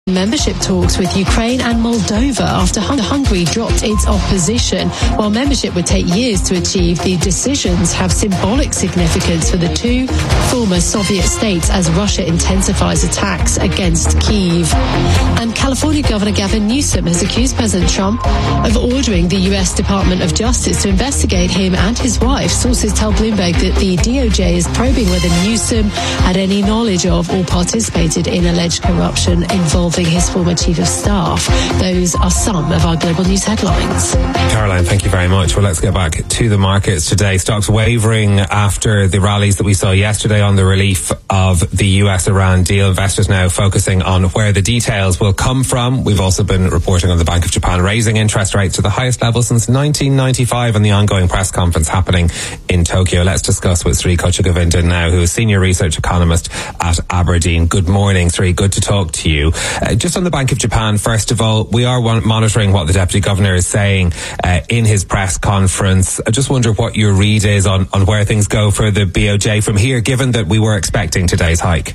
Membership talks with Ukraine and Moldova after Hungary dropped its opposition. While membership would take years to achieve, the decisions have symbolic significance for the two former Soviet states as Russia intensifies attacks against Kyiv. And California Governor Gavin Newsom has accused President Trump of ordering the U.S. Department of Justice to investigate him and his wife. Sources tell Bloomberg that the DOJ is probing whether Newsom had any knowledge of or participated in alleged corruption involving his former chief of staff. Those are some of our global news headlines. Caroline, thank you very much. Well, let's get back to the markets today. Stocks wavering after the rallies that we saw yesterday on the relief of the US-Iran deal. Investors now focusing on where the details will come from. We've also been reporting on the Bank of Japan raising interest rates to the highest level since 1995 and the ongoing press conference happening in Tokyo. Let's discuss with Sri Kochagovindan now, who is Senior Research Economist at Aberdeen. Good morning, Sri. Good to talk to you. Just on the Bank of Japan, first of all, we are monitoring what the Deputy Governor is saying in his press conference. I just wonder what your read is on where things go for the BOJ from here, given that we were expecting today's hike.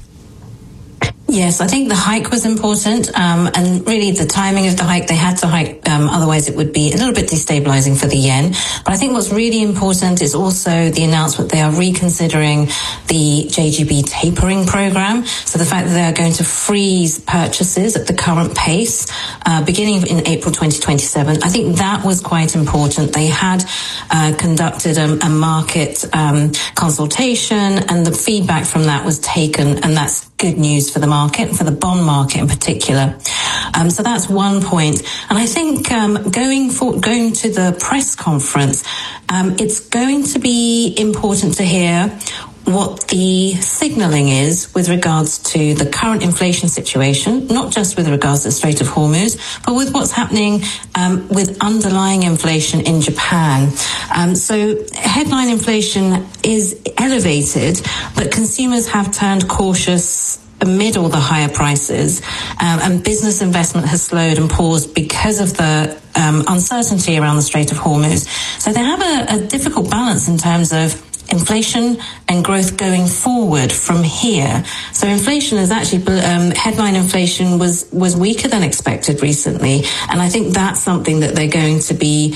Yes, I think the hike was important, and really the timing of the hike, they had to hike, otherwise it would be a little bit destabilizing for the yen. But I think what's really important is also the announcement they are reconsidering the JGB tapering program. So the fact that they are going to freeze purchases at the current pace, beginning in April 2027, I think that was quite important. They had conducted a market consultation, and the feedback from that was taken, and that's good news for the market, for the bond market in particular. So that's one point. And I think going to the press conference, it's going to be important to hear what the signalling is with regards to the current inflation situation, not just with regards to the Strait of Hormuz, but with what's happening with underlying inflation in Japan. So headline inflation is elevated, but consumers have turned cautious amid all the higher prices, and business investment has slowed and paused because of the uncertainty around the Strait of Hormuz. So they have a difficult balance in terms of inflation and growth going forward from here. So inflation is actually, headline inflation was weaker than expected recently. And I think that's something that they're going to be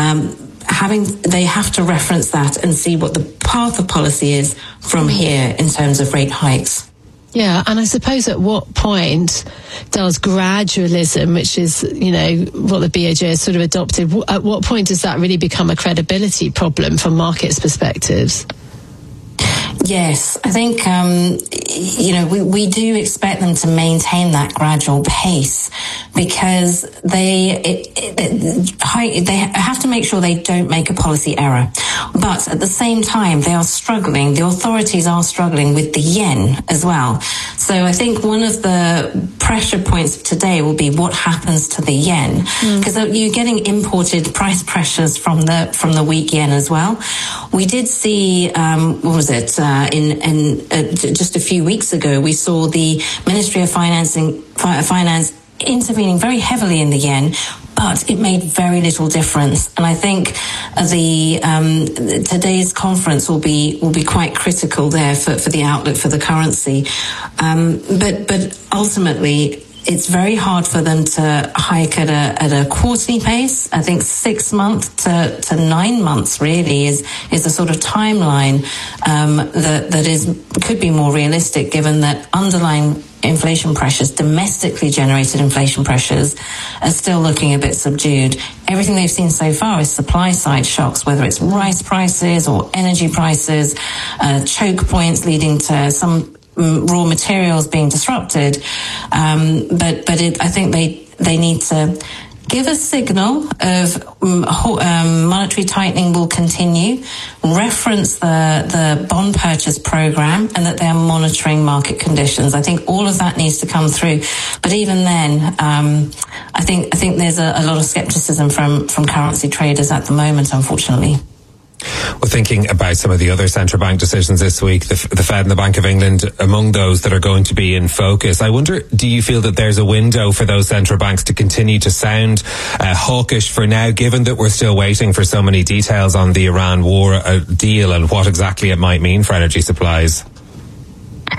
they have to reference that and see what the path of policy is from here in terms of rate hikes. Yeah, and I suppose at what point does gradualism, which is, what the BOJ has sort of adopted, at what point does that really become a credibility problem from markets' perspectives? Yes, I think, we do expect them to maintain that gradual pace because they have to make sure they don't make a policy error. But at the same time, the authorities are struggling with the yen as well. So I think one of the pressure points today will be what happens to the yen, because you're getting imported price pressures from the weak yen as well. We did see, just a few weeks ago, we saw the Ministry of Finance intervening very heavily in the yen, but it made very little difference. And I think today's conference will be quite critical there for the outlook for the currency. But ultimately, it's very hard for them to hike at a quarterly pace. I think 6 months to 9 months really is a sort of timeline that could be more realistic, given that underlying inflation pressures, domestically generated inflation pressures, are still looking a bit subdued. Everything they've seen so far is supply side shocks, whether it's rice prices or energy prices, choke points leading to some raw materials being disrupted. I think they need to give a signal of monetary tightening will continue, reference the bond purchase program, and that they are monitoring market conditions. I think all of that needs to come through. But even then, I think there's a lot of skepticism from currency traders at the moment, unfortunately. Well, thinking about some of the other central bank decisions this week, the Fed and the Bank of England, among those that are going to be in focus, I wonder, do you feel that there's a window for those central banks to continue to sound hawkish for now, given that we're still waiting for so many details on the Iran war deal and what exactly it might mean for energy supplies?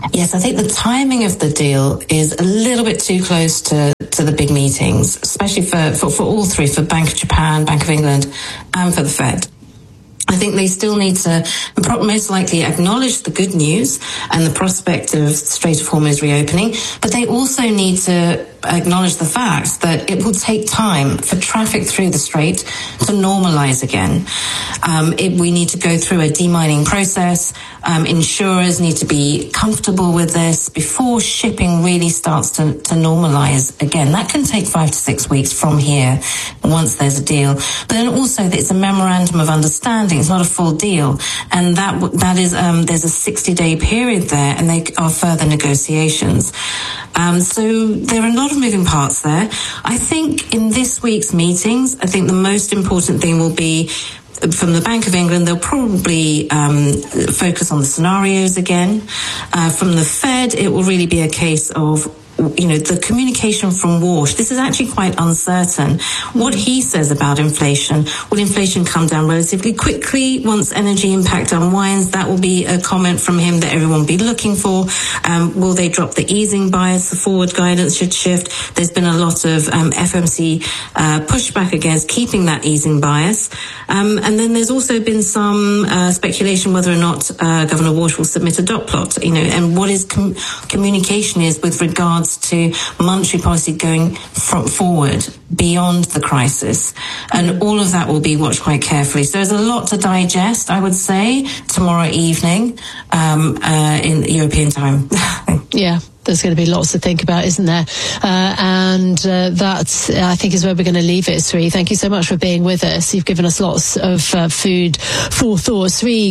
Yes, I think the timing of the deal is a little bit too close to the big meetings, especially for all three, for Bank of Japan, Bank of England, and for the Fed. I think they still need to most likely acknowledge the good news and the prospect of Strait of Hormuz reopening, but they also need to acknowledge the fact that it will take time for traffic through the strait to normalize again. We need to go through a demining process. Insurers need to be comfortable with this before shipping really starts to normalize again. That can take 5 to 6 weeks from here once there's a deal. But then also it's a memorandum of understanding. It's not a full deal. And that is, there's a 60-day period there, and they are further negotiations. So there are a lot of moving parts there. I think in this week's meetings, I think the most important thing will be from the Bank of England, they'll probably focus on the scenarios again. From the Fed, it will really be a case of the communication from Walsh. This is actually quite uncertain. What he says about inflation, will inflation come down relatively quickly once energy impact unwinds? That will be a comment from him that everyone will be looking for. Will they drop the easing bias? The forward guidance should shift. There's been a lot of FOMC pushback against keeping that easing bias. And then there's also been some speculation whether or not Governor Walsh will submit a dot plot, and what his communication is with regards to monetary policy going forward beyond the crisis. And all of that will be watched quite carefully. So there's a lot to digest, I would say, tomorrow evening in European time. Yeah. There's going to be lots to think about, isn't there? And that, I think, is where we're going to leave it, Sri. Thank you so much for being with us. You've given us lots of food for thought. Sri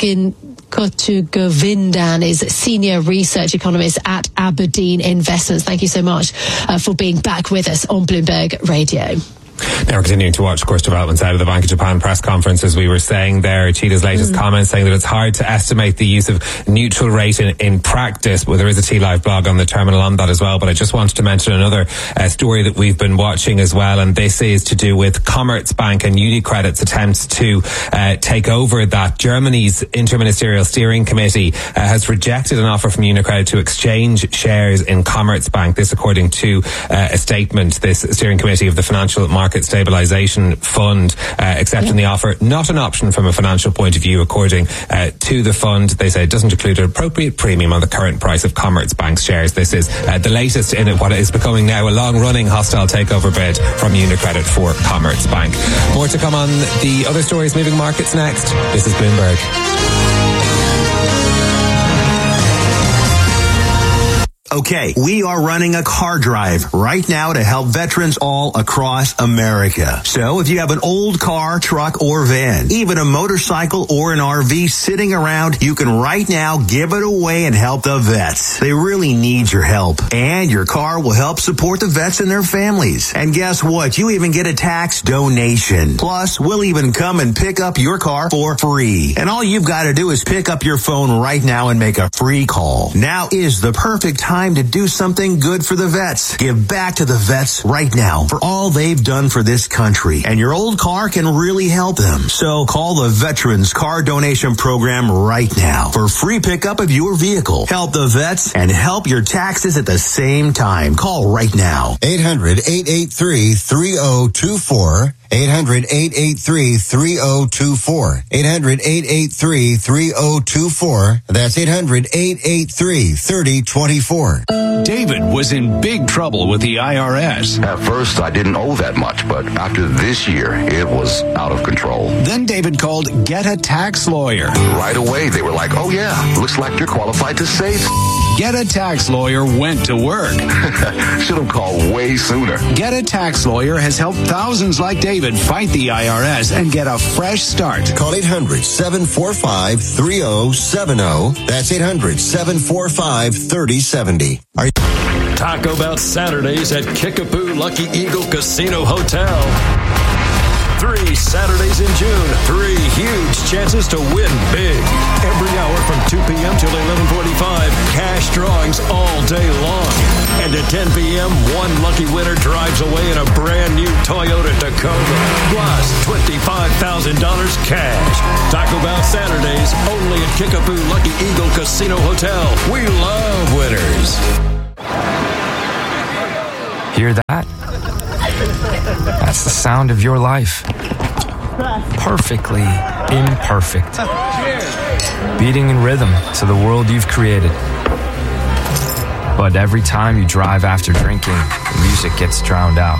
Kotugovindan is Senior Research Economist at Aberdeen Investments. Thank you so much for being back with us on Bloomberg Radio. Now we're continuing to watch, of course, developments out of the Bank of Japan press conference. As we were saying there, Chida's latest comments saying that it's hard to estimate the use of neutral rate in practice, but there is a T-Live blog on the terminal on that as well. But I just wanted to mention another story that we've been watching as well, and this is to do with Commerzbank and UniCredit's attempts to take over that. Germany's Interministerial Steering Committee has rejected an offer from UniCredit to exchange shares in Commerzbank. This according to a statement. This steering committee of the Financial Market Stabilization Fund accepting the offer, not an option from a financial point of view, according to the fund. They say it doesn't include an appropriate premium on the current price of Commerzbank's shares. This is the latest in what is becoming now a long-running hostile takeover bid from UniCredit for Commerzbank. More to come on the other stories moving markets next. This is Bloomberg. Okay, we are running a car drive right now to help veterans all across America. So if you have an old car, truck, or van, even a motorcycle or an RV sitting around, you can right now give it away and help the vets. They really need your help. And your car will help support the vets and their families. And guess what? You even get a tax donation. Plus, we'll even come and pick up your car for free. And all you've got to do is pick up your phone right now and make a free call. Now is the perfect time to do something good for the vets. Give back to the vets right now for all they've done for this country. And your old car can really help them. So call the Veterans Car Donation Program right now for free pickup of your vehicle. Help the vets and help your taxes at the same time. Call right now. 800-883-3024. 800-883-3024. 800-883-3024. That's 800-883-3024. David was in big trouble with the IRS. At first, I didn't owe that much, but after this year, it was out of control. Then David called Get a Tax Lawyer. Right away, they were like, oh yeah, looks like you're qualified to save. Get a Tax Lawyer went to work. Should have called way sooner. Get a Tax Lawyer has helped thousands like David fight the IRS and get a fresh start. Call 800-745-3070. That's 800-745-3070. Taco Bell Saturdays at Kickapoo Lucky Eagle Casino Hotel. 3 Saturdays in June. 3 huge chances to win big. Every hour from 2 p.m. till 11:45. Cash drawings all day long. And at 10 p.m., one lucky winner drives away in a brand new Toyota Tacoma. Plus $25,000 cash. Taco Bell Saturdays only at Kickapoo Lucky Eagle Casino Hotel. We love winners. Hear that? That's the sound of your life. Perfectly imperfect. Beating in rhythm to the world you've created. But every time you drive after drinking, the music gets drowned out.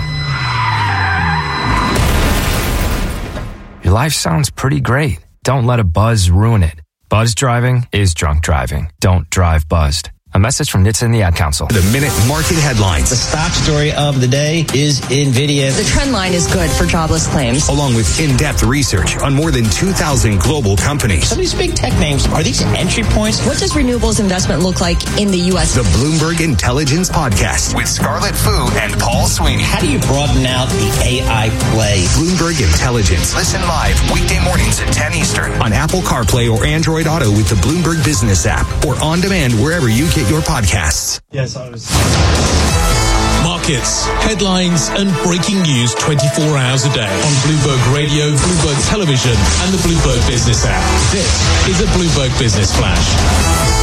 Your life sounds pretty great. Don't let a buzz ruin it. Buzz driving is drunk driving. Don't drive buzzed. A message from NHTSA and the Ad Council. The Minute Market Headlines. The stock story of the day is NVIDIA. The trend line is good for jobless claims. Along with in-depth research on more than 2,000 global companies. Some of these big tech names, are these entry points? What does renewables investment look like in the U.S.? The Bloomberg Intelligence Podcast with Scarlett Fu and Paul Sweeney. How do you broaden out the AI play? Bloomberg Intelligence. Listen live weekday mornings at 10 Eastern on Apple CarPlay or Android Auto with the Bloomberg Business app or on demand wherever you get your podcasts. Yes, I was. Markets, headlines, and breaking news 24 hours a day on Bloomberg Radio, Bloomberg Television, and the Bloomberg Business app. This is a Bloomberg Business Flash.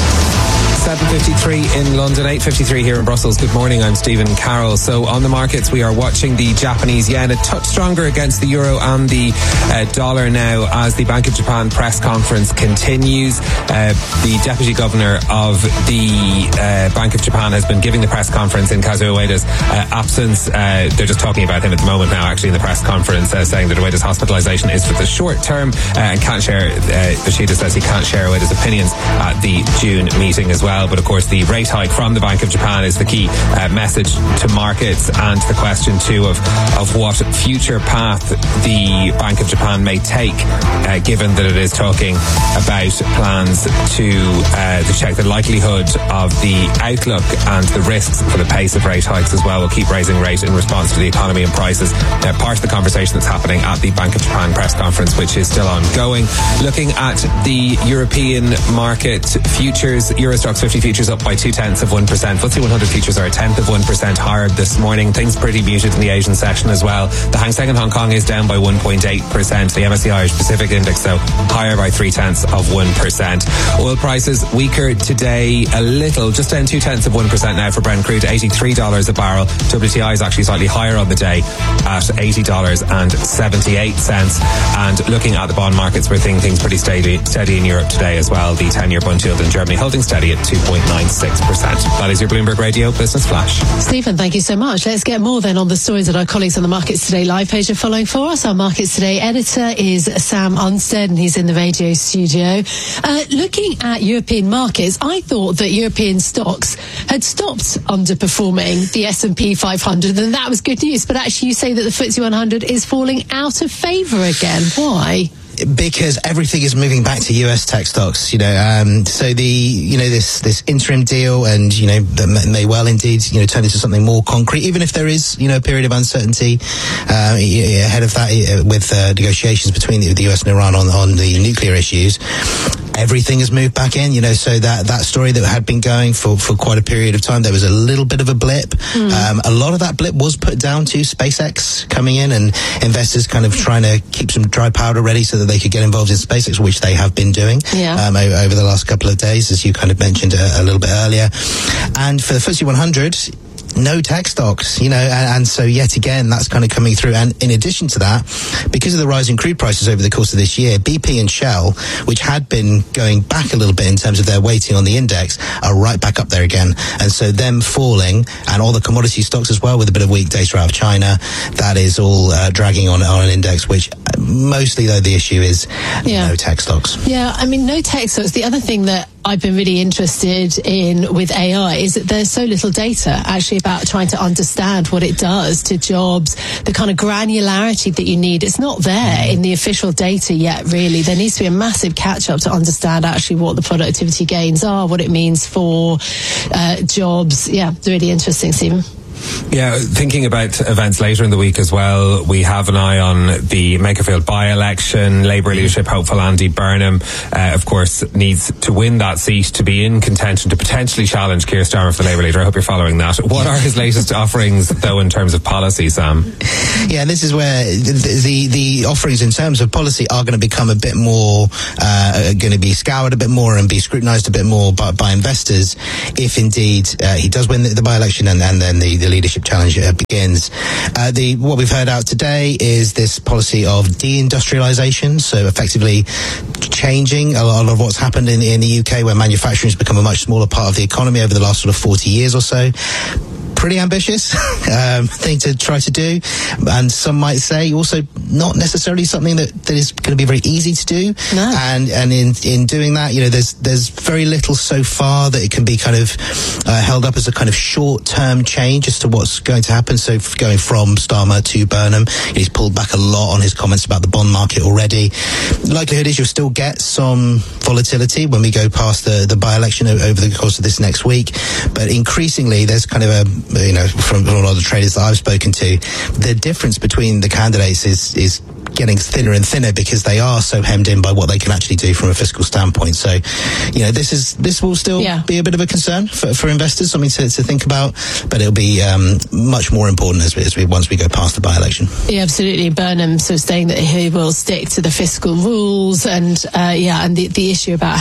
7:53 in London, 8:53 here in Brussels. Good morning, I'm Stephen Carroll. So on the markets, we are watching the Japanese yen a touch stronger against the euro and the dollar now as the Bank of Japan press conference continues. The Deputy Governor of the Bank of Japan has been giving the press conference in Kazuo Ueda's absence. They're just talking about him at the moment now, actually, in the press conference, saying that Ueda's hospitalization is for the short term and can't share, Yoshida says he can't share Ueda's opinions at the June meeting as well. But of course, the rate hike from the Bank of Japan is the key message to markets, and the question too of what future path the Bank of Japan may take, given that it is talking about plans to check the likelihood of the outlook and the risks for the pace of rate hikes as well. Will keep raising rate in response to the economy and prices. Part of the conversation that's happening at the Bank of Japan press conference, which is still ongoing. Looking at the European market futures, Euro Stoxx 50 futures up by 0.2%. FTSE 100 futures are 0.1% higher this morning. Things pretty muted in the Asian session as well. The Hang Seng in Hong Kong is down by 1.8%. The MSCI Irish Pacific Index, though, higher by 0.3%. Oil prices weaker today a little, just down 0.2% now for Brent crude, $83 a barrel. WTI is actually slightly higher on the day at $80.78. And looking at the bond markets, we're seeing things pretty steady in Europe today as well. The 10-year bond yield in Germany holding steady at 2.96%. That is your Bloomberg Radio Business Flash. Stephen, thank you so much. Let's get more then on the stories that our colleagues on the Markets Today live page are following for us. Our Markets Today editor is Sam Unstead, and he's in the radio studio. Looking at European markets, I thought that European stocks had stopped underperforming the S&P 500, and that was good news. But actually, you say that the FTSE 100 is falling out of favour again. Why? Because everything is moving back to US tech stocks, so this interim deal, and that may well indeed turn into something more concrete, even if there is a period of uncertainty ahead of that with negotiations between the US and Iran on the nuclear issues. Everything has moved back in, so that story that had been going for quite a period of time, there was a little bit of a blip. A lot of that blip was put down to SpaceX coming in and investors kind of trying to keep some dry powder ready so that they could get involved in SpaceX, which they have been doing over the last couple of days, as you kind of mentioned a little bit earlier. And for the FTSE 100, no tech stocks, and so yet again, that's kind of coming through. And in addition to that, because of the rise in crude prices over the course of this year, BP and Shell, which had been going back a little bit in terms of their weighting on the index, are right back up there again. And so them falling, and all the commodity stocks as well, with a bit of weak data out of China, that is all dragging on an index, which mostly, though, the issue is no tech stocks. Yeah, I mean, no tech stocks. The other thing that I've been really interested in with AI is that there's so little data actually about trying to understand what it does to jobs, the kind of granularity that you need. It's not there in the official data yet, really. There needs to be a massive catch-up to understand actually what the productivity gains are, what it means for jobs. Yeah, it's really interesting, Stephen. Yeah, thinking about events later in the week as well, we have an eye on the Makerfield by-election. Labour leadership hopeful Andy Burnham, of course, needs to win that seat to be in contention to potentially challenge Keir Starmer for the Labour leader. I hope you're following that. What are his latest offerings, though, in terms of policy, Sam? Yeah, this is where the offerings in terms of policy are going to become a bit more, going to be scoured a bit more and be scrutinised a bit more by investors if indeed he does win the by-election and then the leadership challenge begins. What we've heard out today is this policy of deindustrialisation, so effectively changing a lot of what's happened in the UK, where manufacturing has become a much smaller part of the economy over the last sort of 40 years or so. Pretty ambitious thing to try to do, and some might say also not necessarily something that is going to be very easy to do. No. And in doing that, there's very little so far that it can be kind of held up as a kind of short-term change as to what's going to happen. So going from Starmer to Burnham, he's pulled back a lot on his comments about the bond market already. The likelihood is you'll still get some volatility when we go past the by-election over the course of this next week, but increasingly there's kind of from a lot of the traders that I've spoken to, the difference between the candidates is getting thinner and thinner because they are so hemmed in by what they can actually do from a fiscal standpoint. So, this will still be a bit of a concern for investors, something to think about, but it'll be much more important once we go past the by-election. Yeah, absolutely. Burnham sort of saying that he will stick to the fiscal rules and the issue about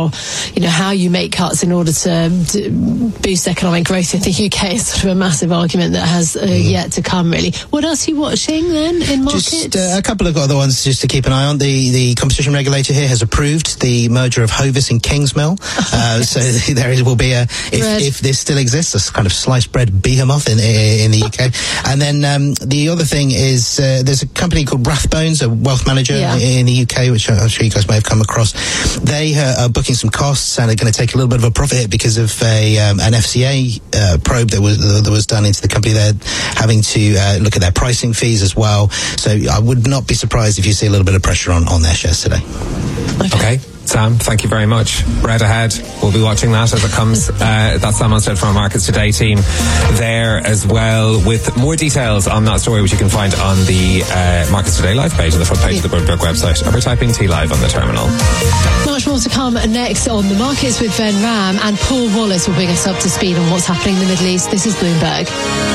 how you make cuts in order to boost economic growth in the UK is sort of a massive argument that has yet to come, really. What else are you watching then in markets? Just a couple of other ones just to keep an eye on. The competition regulator here has approved the merger of Hovis and Kingsmill. So there will be if this still exists, a kind of sliced bread behemoth in the UK. And then the other thing is there's a company called Rathbones, a wealth manager in the UK, which I'm sure you guys may have come across. They are booking some costs and are going to take a little bit of a profit hit because of an FCA probe that was done into the company. They're having to look at their pricing fees as well. So I would not be surprised if you see a little bit of pressure on their shares today. Okay. Sam, thank you very much. Bread ahead. We'll be watching that as it comes. That's Sam Onstead from our Markets Today team there as well, with more details on that story, which you can find on the Markets Today live page on the front page of the Bloomberg website, or by typing T Live on the terminal. Much more to come next on the markets with Ben Ram, and Paul Wallace will bring us up to speed on what's happening in the Middle East. This is Bloomberg.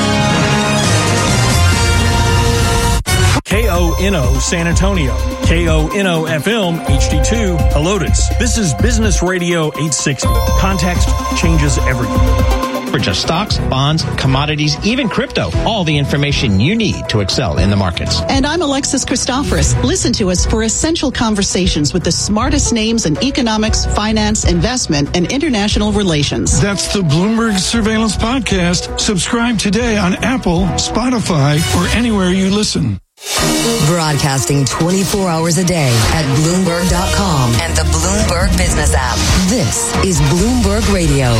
KONO San Antonio, KONO FM HD2 Helotes. This is Business Radio 860. Context changes everything. For just stocks, bonds, commodities, even crypto. All the information you need to excel in the markets. And I'm Alexis Christoforous. Listen to us for essential conversations with the smartest names in economics, finance, investment, and international relations. That's the Bloomberg Surveillance Podcast. Subscribe today on Apple, Spotify, or anywhere you listen. Broadcasting 24 hours a day at Bloomberg.com and the Bloomberg Business app. This is Bloomberg Radio.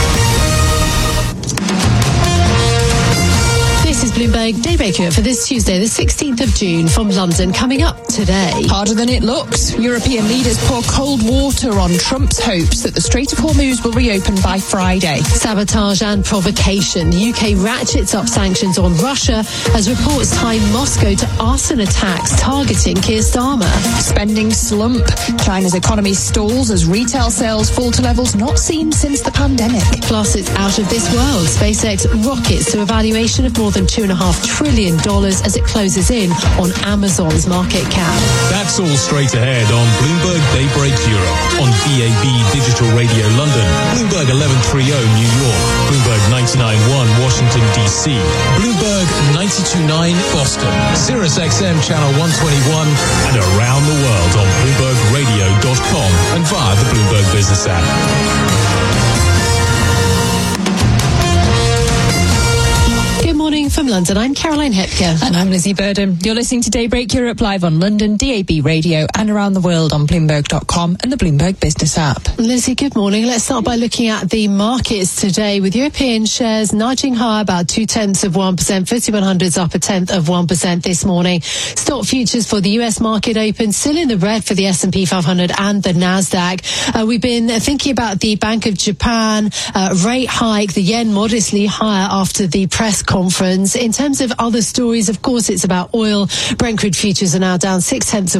This is Bloomberg Daybreak for this Tuesday, the 16th of June, from London. Coming up today. Harder than it looks. European leaders pour cold water on Trump's hopes that the Strait of Hormuz will reopen by Friday. Sabotage and provocation. The UK ratchets up sanctions on Russia as reports tie Moscow to arson attacks targeting Keir Starmer. Spending slump. China's economy stalls as retail sales fall to levels not seen since the pandemic. Plus, it's out of this world. SpaceX rockets to a valuation of more than $2.5 trillion as it closes in on Amazon's market cap. That's all straight ahead on Bloomberg Daybreak Europe, on DAB Digital Radio London, Bloomberg 1130 New York, Bloomberg 99.1 Washington DC, Bloomberg 92.9 Boston, SiriusXM Channel 121, and around the world on BloombergRadio.com and via the Bloomberg Business app. Good morning from From London, I'm Caroline Hepker. And I'm Lizzie Burden. You're listening to Daybreak Europe live on London, DAB Radio, and around the world on Bloomberg.com and the Bloomberg Business app. Lizzie, good morning. Let's start by looking at the markets today, with European shares nudging higher about 0.2%. FTSE 100's up 0.1% this morning. Stock futures for the US market open still in the red for the S&P 500 and the Nasdaq. We've been thinking about the Bank of Japan rate hike, the yen modestly higher after the press conference. In terms of other stories, of course, it's about oil. Brent crude futures are now down 0.6%,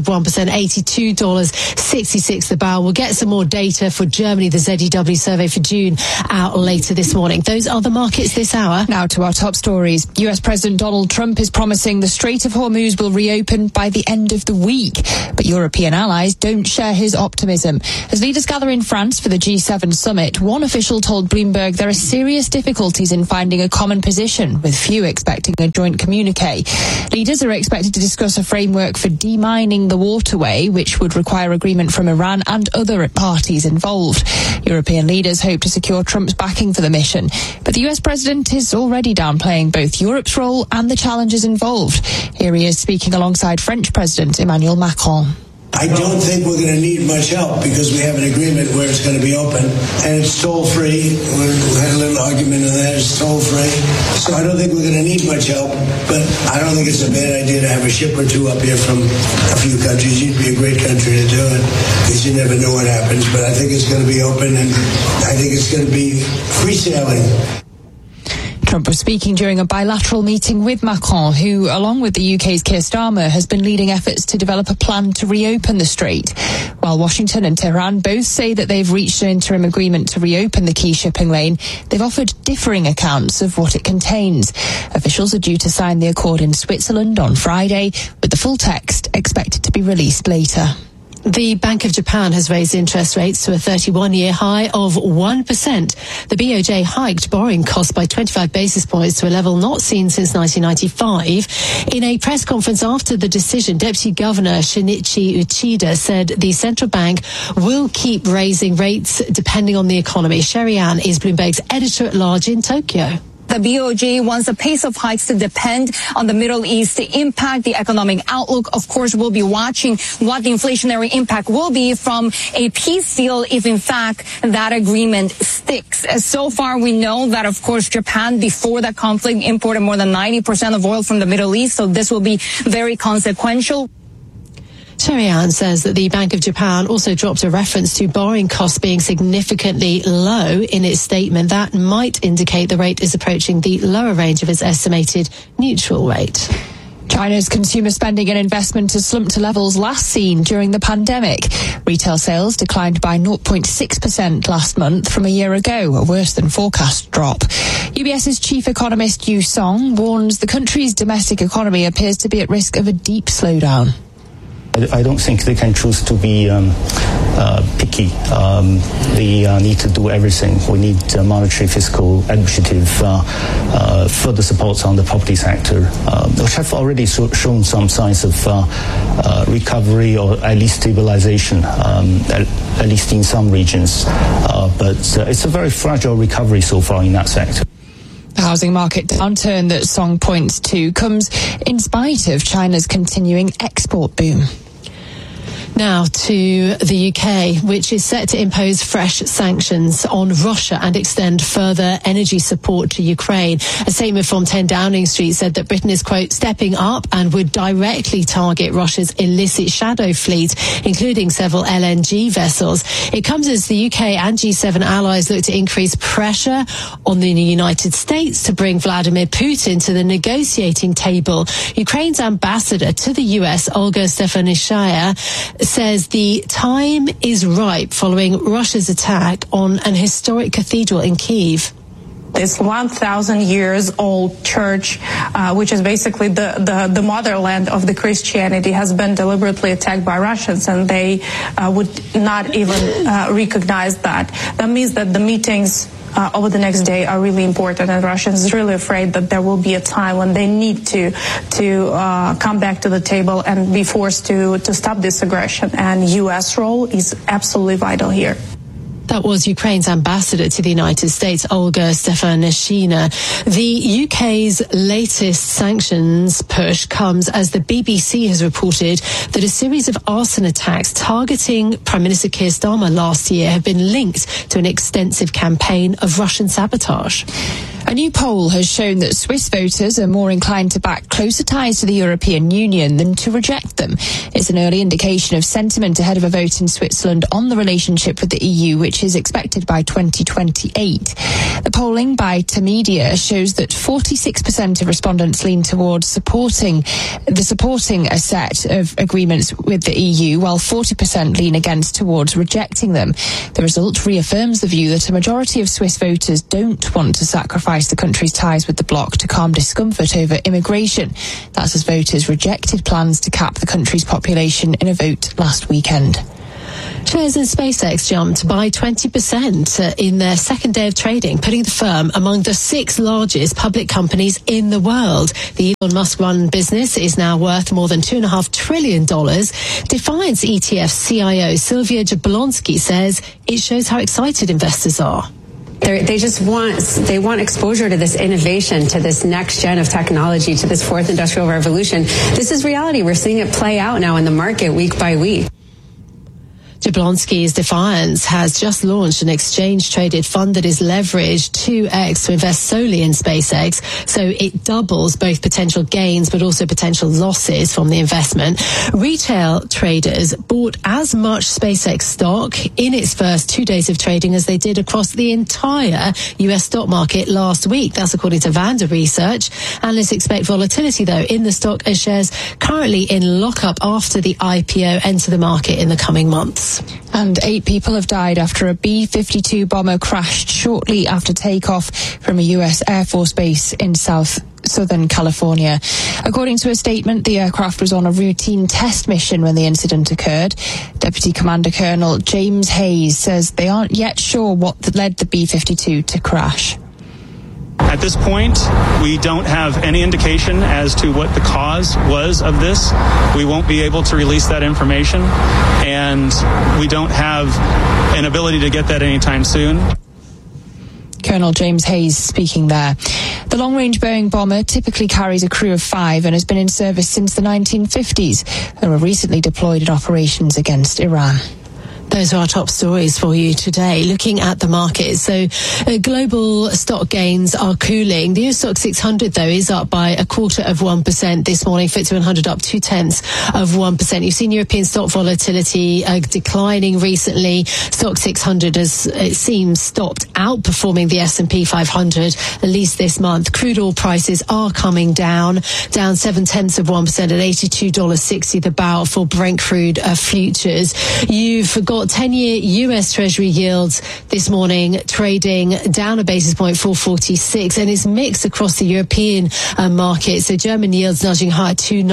$82.66 the barrel. We'll get some more data for Germany, the ZEW survey for June, out later this morning. Those are the markets this hour. Now to our top stories. US President Donald Trump is promising the Strait of Hormuz will reopen by the end of the week. But European allies don't share his optimism. As leaders gather in France for the G7 summit, one official told Bloomberg there are serious difficulties in finding a common position, with few expecting a joint communique. Leaders are expected to discuss a framework for demining the waterway, which would require agreement from Iran and other parties involved. European leaders hope to secure Trump's backing for the mission. But the US president is already downplaying both Europe's role and the challenges involved. Here he is speaking alongside French President Emmanuel Macron. I don't think we're going to need much help because we have an agreement where it's going to be open and it's toll-free. We had a little argument on that. It's toll-free. So I don't think we're going to need much help, but I don't think it's a bad idea to have a ship or two up here from a few countries. You'd be a great country to do it because you never know what happens, but I think it's going to be open and I think it's going to be free sailing. Trump was speaking during a bilateral meeting with Macron, who, along with the UK's Keir Starmer, has been leading efforts to develop a plan to reopen the strait. While Washington and Tehran both say that they've reached an interim agreement to reopen the key shipping lane, they've offered differing accounts of what it contains. Officials are due to sign the accord in Switzerland on Friday, with the full text expected to be released later. The Bank of Japan has raised interest rates to a 31-year high of 1%. The BOJ hiked borrowing costs by 25 basis points to a level not seen since 1995. In a press conference after the decision, Deputy Governor Shinichi Uchida said the central bank will keep raising rates depending on the economy. Sherry Ann is Bloomberg's editor-at-large in Tokyo. The BOJ wants the pace of hikes to depend on the Middle East impact, the economic outlook. Of course, we'll be watching what the inflationary impact will be from a peace deal if, in fact, that agreement sticks. So far, we know that, of course, Japan, before the conflict, imported more than 90% of oil from the Middle East, so this will be very consequential. Sherry Ann says that the Bank of Japan also dropped a reference to borrowing costs being significantly low in its statement. That might indicate the rate is approaching the lower range of its estimated neutral rate. China's consumer spending and investment has slumped to levels last seen during the pandemic. Retail sales declined by 0.6% last month from a year ago, a worse than forecast drop. UBS's chief economist Yu Song warns the country's domestic economy appears to be at risk of a deep slowdown. I don't think they can choose to be picky. They need to do everything. We need monetary, fiscal, administrative, further support on the property sector, which have already shown some signs of recovery or at least stabilization, at least in some regions. But it's a very fragile recovery so far in that sector. The housing market downturn that Song points to comes in spite of China's continuing export boom. Now to the UK, which is set to impose fresh sanctions on Russia and extend further energy support to Ukraine. A statement from 10 Downing Street said that Britain is, quote, stepping up and would directly target Russia's illicit shadow fleet, including several LNG vessels. It comes as the UK and G7 allies look to increase pressure on the United States to bring Vladimir Putin to the negotiating table. Ukraine's ambassador to the US, Olga Stefanishaya, says the time is ripe following Russia's attack on an historic cathedral in Kyiv. This 1,000 years old church, which is basically the motherland of the Christianity, has been deliberately attacked by Russians, and they would not even recognize that. That means that the meetings over the next day are really important, and Russians are really afraid that there will be a time when they need to come back to the table and be forced to stop this aggression. And U.S. role is absolutely vital here. That was Ukraine's ambassador to the United States, Olga Stefanishina. The UK's latest sanctions push comes as the BBC has reported that a series of arson attacks targeting Prime Minister Keir Starmer last year have been linked to an extensive campaign of Russian sabotage. A new poll has shown that Swiss voters are more inclined to back closer ties to the European Union than to reject them. It's an early indication of sentiment ahead of a vote in Switzerland on the relationship with the EU, which is expected by 2028. The polling by Tamedia shows that 46% of respondents lean towards supporting a set of agreements with the EU, while 40% lean towards rejecting them. The result reaffirms the view that a majority of Swiss voters don't want to sacrifice the country's ties with the bloc to calm discomfort over immigration. That's as voters rejected plans to cap the country's population in a vote last weekend. Shares in SpaceX jumped by 20% in their second day of trading, putting the firm among the 6 largest public companies in the world. The Elon Musk-run business is now worth more than $2.5 trillion. Defiance ETF CIO Sylvia Jablonski says it shows how excited investors are. They want exposure to this innovation, to this next gen of technology, to this fourth industrial revolution. This is reality. We're seeing it play out now in the market week by week. Jablonski's Defiance has just launched an exchange-traded fund that is leveraged 2x to invest solely in SpaceX, so it doubles both potential gains but also potential losses from the investment. Retail traders bought as much SpaceX stock in its first 2 days of trading as they did across the entire US stock market last week. That's according to Vanda Research. Analysts expect volatility, though, in the stock as shares currently in lockup after the IPO enter the market in the coming months. And 8 people have died after a B-52 bomber crashed shortly after takeoff from a US Air Force base in Southern California. According to a statement, the aircraft was on a routine test mission when the incident occurred. Deputy Commander Colonel James Hayes says they aren't yet sure what led the B-52 to crash. At this point, we don't have any indication as to what the cause was of this. We won't be able to release that information, and we don't have an ability to get that anytime soon. Colonel James Hayes speaking there. The long-range Boeing bomber typically carries a crew of 5 and has been in service since the 1950s and were recently deployed in operations against Iran. Those are our top stories for you today. Looking at the markets, so global stock gains are cooling. The US Stock 600, though, is up by 0.25% this morning. FTSE 100 up 0.2%. You've seen European stock volatility declining recently. Stock 600 has, it seems, stopped outperforming the S&P 500, at least this month. Crude oil prices are coming down 0.7% at $82.60 the barrel for Brent crude futures. You've got 10-year US Treasury yields this morning trading down a basis point, 4.46, and it's mixed across the European market. So German yields nudging higher,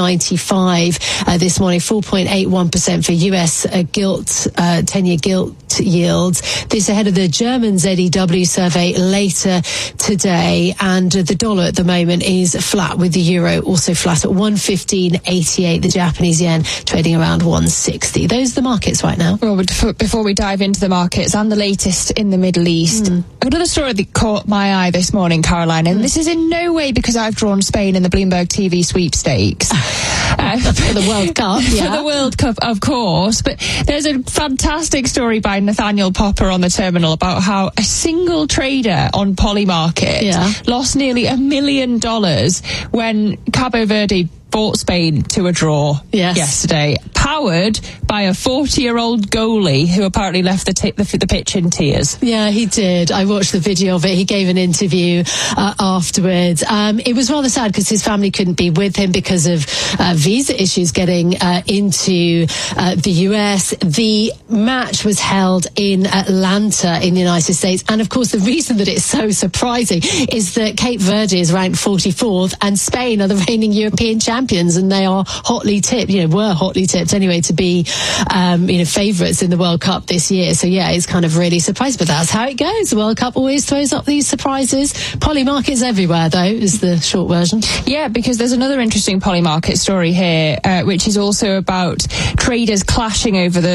2.95 this morning, 4.81% for US 10-year gilt yields. This ahead of the German ZEW survey later today, and the dollar at the moment is flat, with the euro also flat at 115.88. The Japanese yen trading around 160. Those are the markets right now. Well, before we dive into the markets and the latest in the Middle East, another story that caught my eye this morning, Caroline, and this is in no way because I've drawn Spain in the Bloomberg TV sweepstakes. For the World Cup, yeah. For the World Cup, of course. But there's a fantastic story by Nathaniel Popper on the terminal about how a single trader on Polymarket lost nearly $1 million when Cabo Verde fought Spain to a draw yesterday, powered by a 40-year-old goalie who apparently left the pitch in tears. Yeah, he did. I watched the video of it. He gave an interview afterwards. It was rather sad because his family couldn't be with him because of visa issues getting into the US. The match was held in Atlanta in the United States. And of course, the reason that it's so surprising is that Cape Verde is ranked 44th and Spain are the reigning European champions, and they are hotly tipped, were hotly tipped anyway to be, favourites in the World Cup this year. So yeah, it's kind of really surprising, but that's how it goes. The World Cup always throws up these surprises. Polymarket's everywhere, though, is the short version. Yeah, because there's another interesting Polymarket story here, which is also about traders clashing over the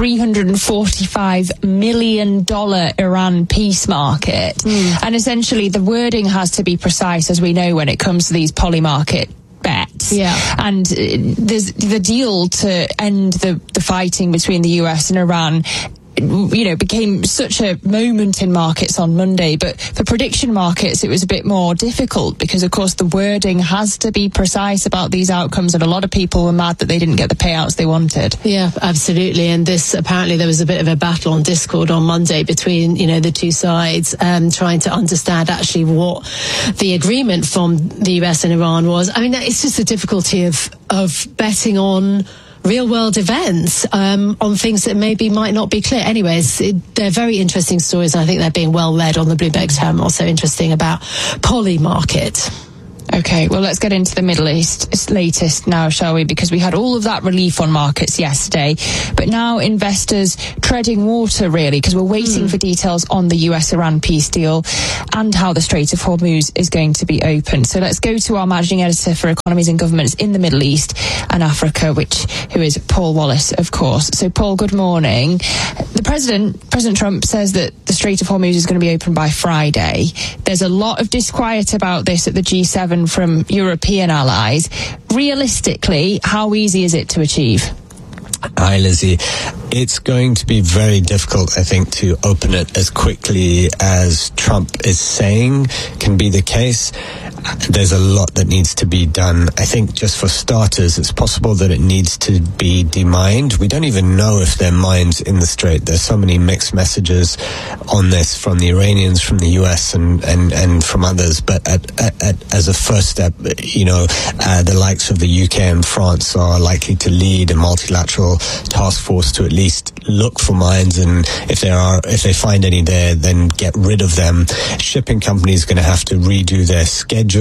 $345 million Iran peace market. And essentially the wording has to be precise, as we know, when it comes to these poly-market bets. And there's the deal to end the fighting between the US and Iran, you know, became such a moment in markets on Monday, but for prediction markets it was a bit more difficult because of course the wording has to be precise about these outcomes, and a lot of people were mad that they didn't get the payouts they wanted. Yeah, absolutely. And this, apparently there was a bit of a battle on Discord on Monday between, you know, the two sides, trying to understand actually what the agreement from the US and Iran was. I mean, it's just the difficulty of betting on real world events, on things that maybe might not be clear. Anyways, they're very interesting stories, and I think they're being well led on the Bloomberg terminal. Also interesting about poly market. Okay, well, let's get into the Middle East latest now, shall we? Because we had all of that relief on markets yesterday, but now investors treading water, really, because we're waiting for details on the US-Iran peace deal and how the Strait of Hormuz is going to be opened. So let's go to our managing editor for economies and governments in the Middle East and Africa, who is Paul Wallace, of course. So, Paul, good morning. The President Trump, says that the Strait of Hormuz is going to be opened by Friday. There's a lot of disquiet about this at the G7 from European allies. Realistically, how easy is it to achieve? Hi, Lizzie. It's going to be very difficult, I think, to open it as quickly as Trump is saying can be the case. There's a lot that needs to be done. I think just for starters, it's possible that it needs to be demined. We don't even know if there are mines in the Strait. There's so many mixed messages on this from the Iranians, from the US, and from others. But as a first step, you know, the likes of the UK and France are likely to lead a multilateral task force to at least look for mines, and if they find any there, then get rid of them. Shipping companies are going to have to redo their schedules.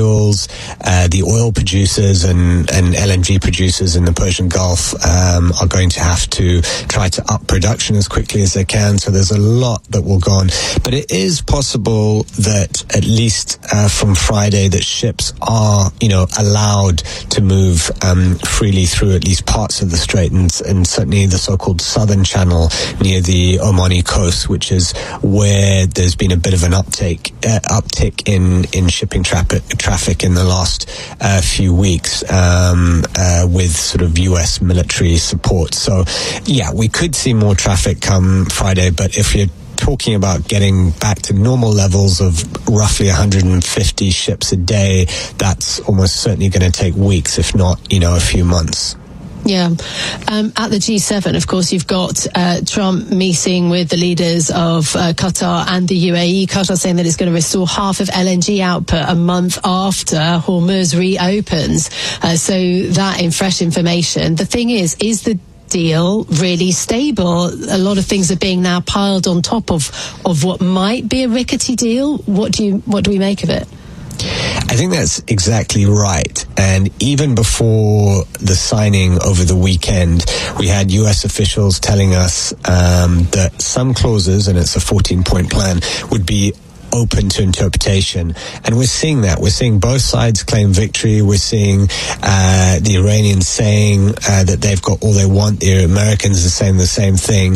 The oil producers and LNG producers in the Persian Gulf are going to have to try to up production as quickly as they can. So there's a lot that will go on. But it is possible that at least from Friday that ships are, you know, allowed to move freely through at least parts of the Strait, and certainly the so-called southern channel near the Omani coast, which is where there's been a bit of an uptick in shipping traffic in the last few weeks with sort of US military support. So yeah, we could see more traffic come Friday, but if you're talking about getting back to normal levels of roughly 150 ships a day, that's almost certainly going to take weeks, if not, you know, a few months. Yeah. At the G7, of course, you've got Trump meeting with the leaders of Qatar and the UAE. Qatar saying that it's going to restore half of LNG output a month after Hormuz reopens. So that in fresh information. The thing is the deal really stable? A lot of things are being now piled on top of what might be a rickety deal. What do we make of it? I think that's exactly right. And even before the signing over the weekend, we had US officials telling us that some clauses, and it's a 14-point plan, would be open to interpretation. And we're seeing that. We're seeing both sides claim victory. We're seeing the Iranians saying that they've got all they want. The Americans are saying the same thing.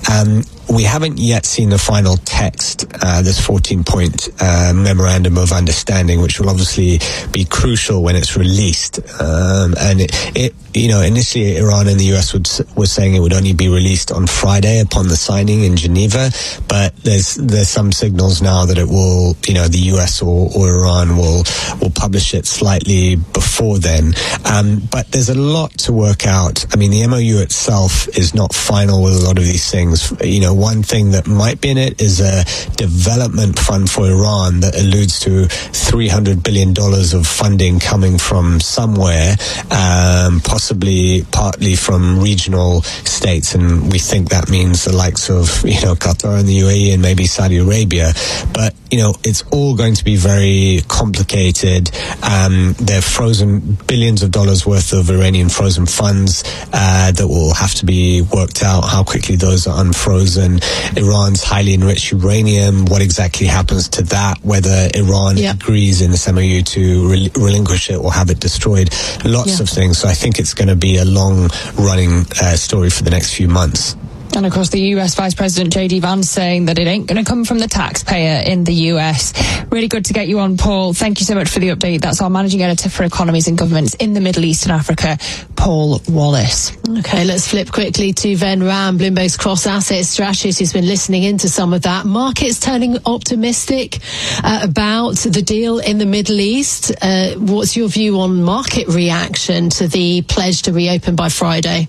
We haven't yet seen the final text, this 14-point memorandum of understanding, which will obviously be crucial when it's released. And it you know, initially Iran and the US was saying it would only be released on Friday upon the signing in Geneva, but there's some signals now that it will, you know, the US or Iran will publish it slightly before then. But there's a lot to work out. I mean, the MOU itself is not final with a lot of these things. You know, one thing that might be in it is a development fund for Iran that alludes to $300 billion of funding coming from somewhere, possibly partly from regional states, and we think that means the likes of, you know, Qatar and the UAE and maybe Saudi Arabia. But, you know, it's all going to be very complicated. There are frozen billions of dollars worth of Iranian frozen funds that will have to be worked out, how quickly those are unfrozen. Iran's highly enriched uranium, what exactly happens to that, whether Iran agrees in this MOU to relinquish it or have it destroyed, lots of things. So I think it's going to be a long running story for the next few months. And of course, the US Vice President J.D. Vance saying that it ain't going to come from the taxpayer in the US. Really good to get you on, Paul. Thank you so much for the update. That's our Managing Editor for Economies and Governments in the Middle East and Africa, Paul Wallace. Okay, let's flip quickly to Ven Ram, Bloomberg's cross-asset strategist, who's been listening into some of that. Markets turning optimistic about the deal in the Middle East. What's your view on market reaction to the pledge to reopen by Friday?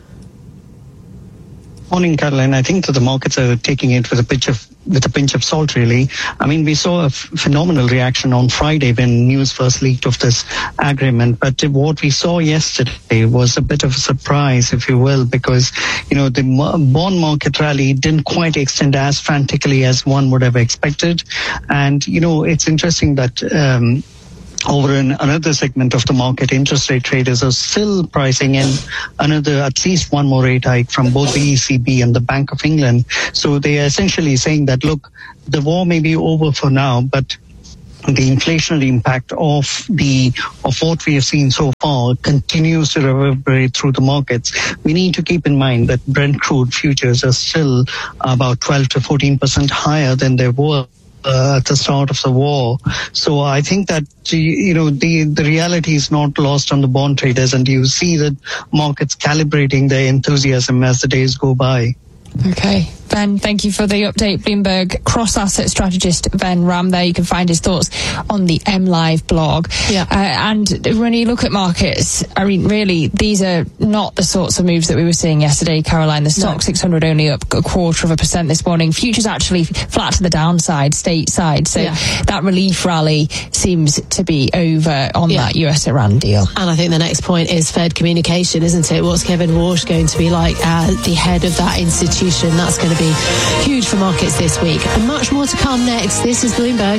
Morning, Caroline. I think that the markets are taking it with a pinch of salt, really. I mean, we saw a phenomenal reaction on Friday when news first leaked of this agreement. But what we saw yesterday was a bit of a surprise, if you will, because, the bond market rally didn't quite extend as frantically as one would have expected. And, it's interesting that over in another segment of the market, interest rate traders are still pricing in at least one more rate hike from both the ECB and the Bank of England. So they are essentially saying that, look, the war may be over for now, but the inflationary impact of what we have seen so far continues to reverberate through the markets. We need to keep in mind that Brent crude futures are still about 12 to 14% higher than they were at the start of the war. So I think that, the reality is not lost on the bond traders, and you see that markets calibrating their enthusiasm as the days go by. Okay. Ben, thank you for the update. Bloomberg cross-asset strategist Ben Ram there. You can find his thoughts on the MLive blog. Yeah. And when you look at markets, I mean, really, these are not the sorts of moves that we were seeing yesterday, Caroline. The Stock 600 only up 0.25% this morning. Futures actually flat to the downside, stateside. So that relief rally seems to be over on that US-Iran deal. And I think the next point is Fed communication, isn't it? What's Kevin Walsh going to be like as the head of that institution? That's going to be huge for markets this week. And much more to come next. This is Bloomberg.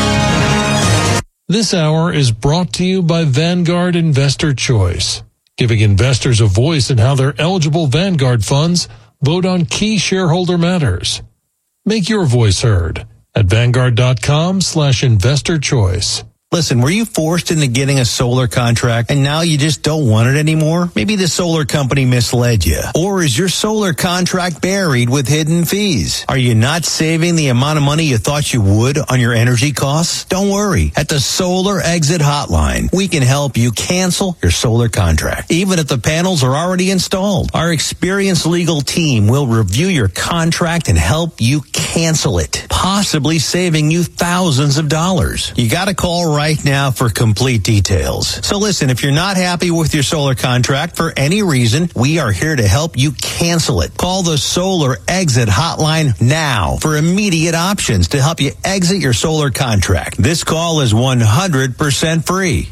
This hour is brought to you by Vanguard Investor Choice, giving investors a voice in how their eligible Vanguard funds vote on key shareholder matters. Make your voice heard at Vanguard.com/investor choice. Listen, were you forced into getting a solar contract and now you just don't want it anymore? Maybe the solar company misled you. Or is your solar contract buried with hidden fees? Are you not saving the amount of money you thought you would on your energy costs? Don't worry. At the Solar Exit Hotline, we can help you cancel your solar contract, even if the panels are already installed. Our experienced legal team will review your contract and help you cancel it, possibly saving you thousands of dollars. You got to call right now for complete details. So listen, if you're not happy with your solar contract for any reason, we are here to help you cancel it. Call the Solar Exit Hotline now for immediate options to help you exit your solar contract. This call is 100% free.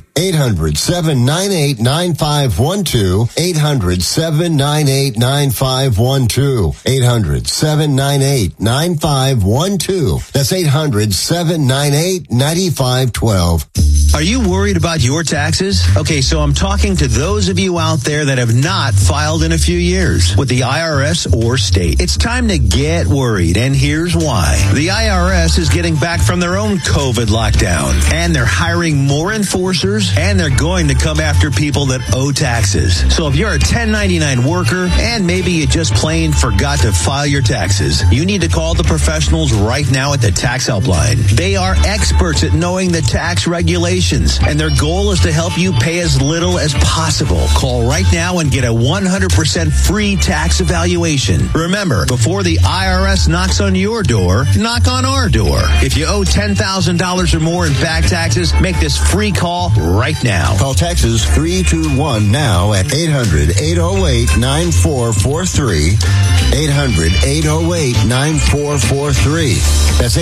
800-798-9512. 800-798-9512. 800-798-9512. That's 800-798-9512. Are you worried about your taxes? Okay, so I'm talking to those of you out there that have not filed in a few years with the IRS or state. It's time to get worried, and here's why. The IRS is getting back from their own COVID lockdown, and they're hiring more enforcers, and they're going to come after people that owe taxes. So if you're a 1099 worker and maybe you just plain forgot to file your taxes, you need to call the professionals right now at the Tax Helpline. They are experts at knowing the tax regulations, and their goal is to help you pay as little as possible. Call right now and get a 100% free tax evaluation. Remember, before the IRS knocks on your door, knock on our door. If you owe $10,000 or more in back taxes, make this free call right now. Call Texas 321 now at 800-808-9443. 800-808-9443. That's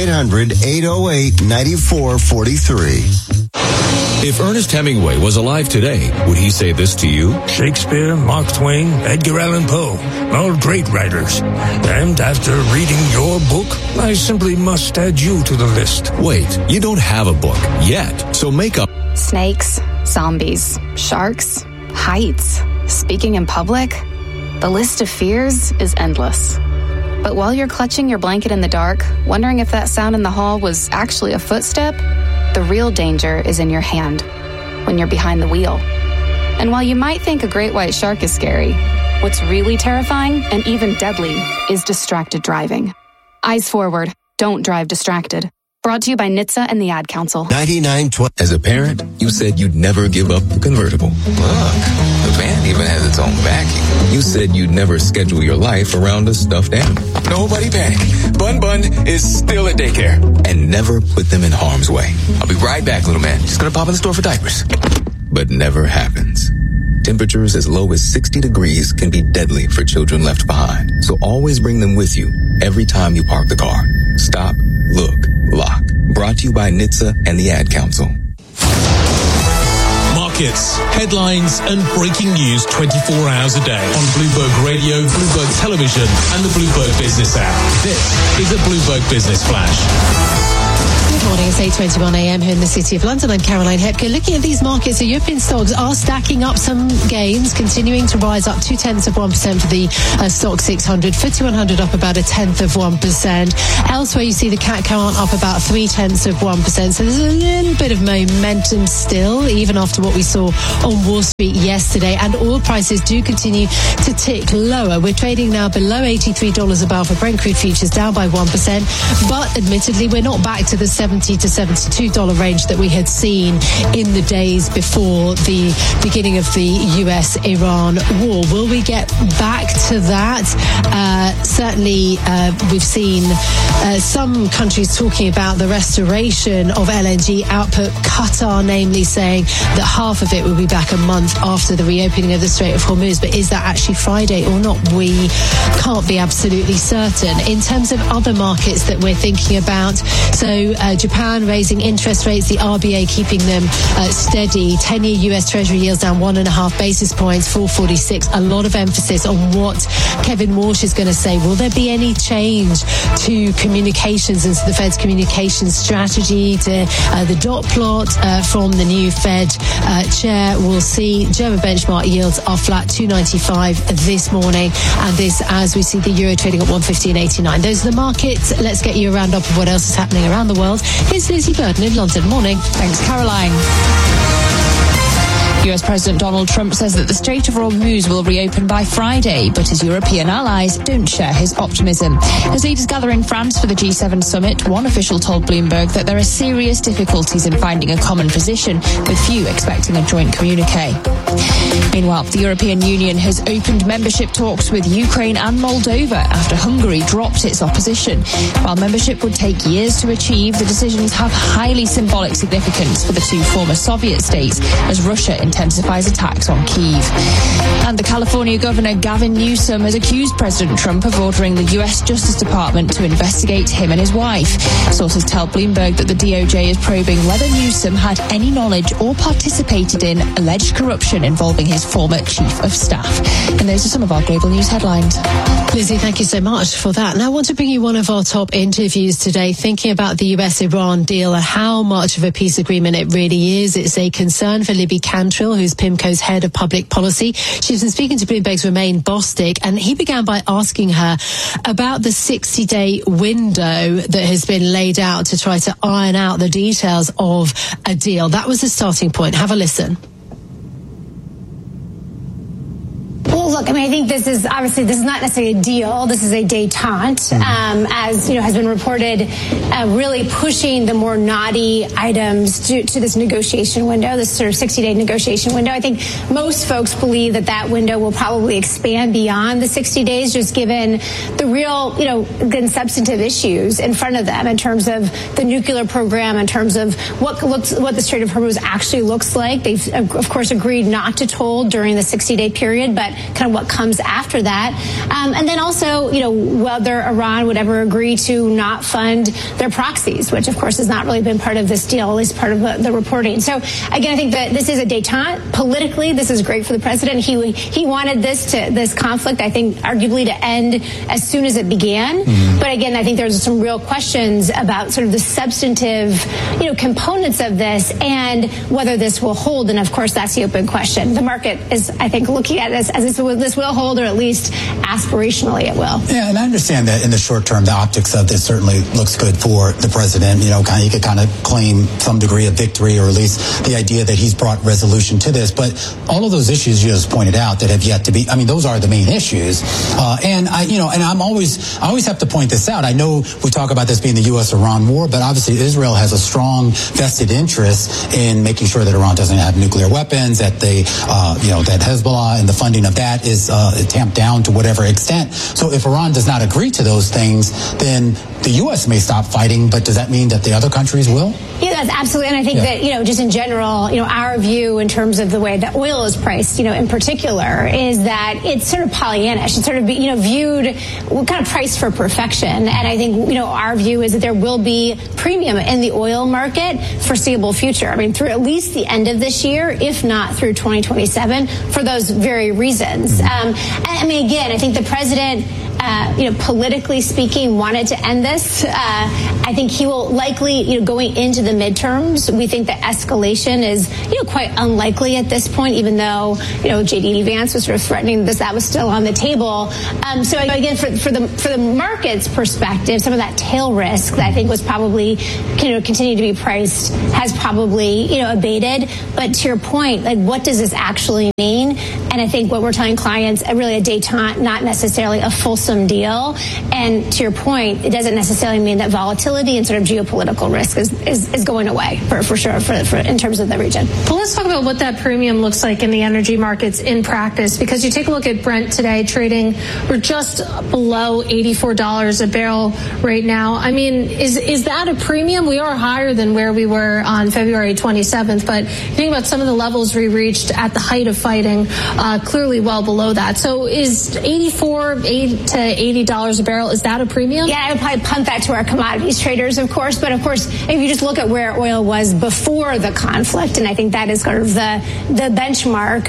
800-808-9443. If Ernest Hemingway was alive today, would he say this to you? Shakespeare, Mark Twain, Edgar Allan Poe, all great writers. And after reading your book, I simply must add you to the list. Wait, you don't have a book yet, so make up. Snakes, zombies, sharks, heights, speaking in public. The list of fears is endless. But while you're clutching your blanket in the dark, wondering if that sound in the hall was actually a footstep, the real danger is in your hand, when you're behind the wheel. And while you might think a great white shark is scary, What's really terrifying and even deadly is distracted driving. Eyes forward. Don't drive distracted. Brought to you by NHTSA and the Ad Council. 9920. As a parent, you said you'd never give up the convertible. Look, the van even has its own vacuum. You said you'd never schedule your life around a stuffed animal. Nobody panic. Bun Bun is still at daycare. And never put them in harm's way. I'll be right back, little man. Just gonna pop in the store for diapers. But never happens. Temperatures as low as 60 degrees can be deadly for children left behind. So always bring them with you every time you park the car. Stop, look, lock. Brought to you by NHTSA and the Ad Council. Markets, headlines, and breaking news 24 hours a day on Bloomberg Radio, Bloomberg Television, and the Bloomberg Business app. This is a Bloomberg Business Flash. Good morning, it's 8:21 a.m. here in the City of London. I'm Caroline Hepker. Looking at these markets, the European stocks are stacking up some gains, continuing to rise up 0.2% for the stock 600. FTSE 100 up about 0.1%. Elsewhere, you see the CAC Composite up about 0.3%. So there's a little bit of momentum still, even after what we saw on Wall Street yesterday. And oil prices do continue to tick lower. We're trading now below $83 a barrel for Brent crude futures, down by 1%. But admittedly, we're not back to the $70 to $72 range that we had seen in the days before the beginning of the US-Iran war. Will we get back to that? Certainly, we've seen some countries talking about the restoration of LNG output. Qatar, namely, saying that half of it will be back a month after the reopening of the Strait of Hormuz. But is that actually Friday or not? We can't be absolutely certain. In terms of other markets that we're thinking about, so Japan raising interest rates, the RBA keeping them steady. 10-year US Treasury yields down 1.5 basis points, 446. A lot of emphasis on what Kevin Walsh is going to say. Will there be any change to communications and to the Fed's communications strategy, to the dot plot from the new Fed chair? We'll see. German benchmark yields are flat, 295 this morning, and this as we see the euro trading at 115.89. Those are the markets. Let's get you a roundup of what else is happening around the world. Here's Lizzie Burden in London. Morning. Thanks, Caroline. US President Donald Trump says that the Strait of Hormuz will reopen by Friday, but his European allies don't share his optimism. As leaders gather in France for the G7 summit, one official told Bloomberg that there are serious difficulties in finding a common position, with few expecting a joint communique. Meanwhile, the European Union has opened membership talks with Ukraine and Moldova after Hungary dropped its opposition. While membership would take years to achieve, the decisions have highly symbolic significance for the two former Soviet states as Russia intensifies attacks on Kyiv. And the California governor Gavin Newsom has accused President Trump of ordering the U.S. Justice Department to investigate him and his wife. Sources tell Bloomberg that the DOJ is probing whether Newsom had any knowledge or participated in alleged corruption involving his former chief of staff. And those are some of our global news headlines. Lizzie, thank you so much for that. Now I want to bring you one of our top interviews today, thinking about the US-Iran deal and how much of a peace agreement it really is. It's a concern for Libby Cantrill, who's PIMCO's head of public policy. She's been speaking to Bloomberg's Romain Bostick, and he began by asking her about the 60-day window that has been laid out to try to iron out the details of a deal. That was the starting point. Have a listen. Well, look, I mean, I think this is not necessarily a deal. This is a détente, as you know, has been reported, really pushing the more knotty items to this negotiation window, this sort of 60-day negotiation window. I think most folks believe that window will probably expand beyond the 60 days, just given the real, again, substantive issues in front of them in terms of the nuclear program, in terms of what the Strait of Hormuz actually looks like. They've, of course, agreed not to toll during the 60-day period, but kind of what comes after that. And then also, whether Iran would ever agree to not fund their proxies, which of course has not really been part of this deal, at least part of the reporting. So again, I think that this is a détente. Politically, this is great for the president. He wanted this conflict, I think, arguably to end as soon as it began. But again, I think there's some real questions about sort of the substantive, components of this and whether this will hold. And of course, that's the open question. The market is, I think, looking at this as if it will hold, or at least aspirationally it will. Yeah, and I understand that in the short term, the optics of this certainly looks good for the president. You know, he could kind of claim some degree of victory, or at least the idea that he's brought resolution to this. But all of those issues you just pointed out that have yet to be, I mean, those are the main issues. And I always have to point this out. I know we talk about this being the U.S.-Iran war, but obviously Israel has a strong vested interest in making sure that Iran doesn't have nuclear weapons, that that Hezbollah and the funding of that is tamped down to whatever extent. So if Iran does not agree to those things, then the U.S. may stop fighting, but does that mean that the other countries will? Yeah, that's absolutely. And I think that, just in general, our view in terms of the way that oil is priced, in particular, is that it's sort of Pollyannish. It's sort of, viewed, kind of priced for perfection. And I think, our view is that there will be premium in the oil market foreseeable future. I mean, through at least the end of this year, if not through 2027, for those very reasons. I mean, again, I think the president, politically speaking, wanted to end this. I think he will likely, going into the midterms, we think that escalation is, quite unlikely at this point, even though, J.D. Vance was sort of threatening that was still on the table. So again, for the market's perspective, some of that tail risk that I think was probably, continued to be priced has probably, abated. But to your point, what does this actually mean? And I think what we're telling clients, really a détente, not necessarily a fulsome deal. And to your point, it doesn't necessarily mean that volatility and sort of geopolitical risk is going away for sure for in terms of the region. Well, let's talk about what that premium looks like in the energy markets in practice, because you take a look at Brent today trading, we're just below $84 a barrel right now. I mean, is that a premium? We are higher than where we were on February 27th, but think about some of the levels we reached at the height of fighting, clearly well below that. So is $84 to $80 a barrel, is that a premium? Yeah, I would probably punt that to our commodities traders, of course. But of course, if you just look at where oil was before the conflict, and I think that is sort of the benchmark,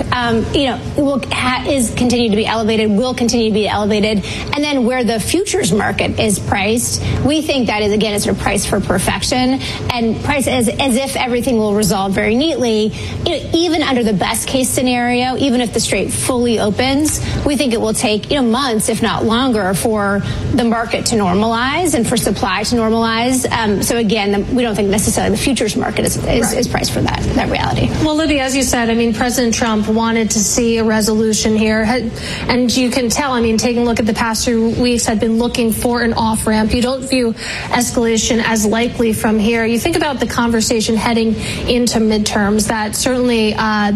is continued to be elevated, will continue to be elevated. And then where the futures market is priced, we think that is, again, it's sort of priced for perfection and priced as if everything will resolve very neatly. Even under the best case scenario, even if the Strait fully opens, we think it will take, months, if not longer, for the market to normalize and for supply to normalize. So again, we don't think necessarily the futures market is priced for that reality. Well, Libby, as you said, I mean, President Trump wanted to see a resolution here. And you can tell, I mean, taking a look at the past 2 weeks, had been looking for an off-ramp. You don't view escalation as likely from here. You think about the conversation heading into midterms, that certainly